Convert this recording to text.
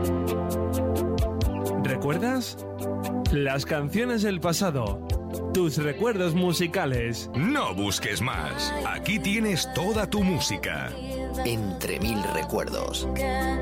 ¿Recuerdas? Las canciones del pasado. Tus recuerdos musicales. No busques más. Aquí tienes toda tu música. Entre mil recuerdos.